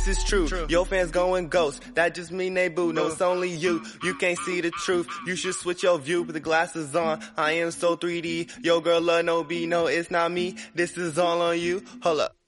is true. Your fans going ghost, that just mean they boo. No, it's only you. You can't see the truth. You should switch your view, put the glasses on. I am so 3D. Yo girl love no B, no, it's not me. This is all on you. Hold up.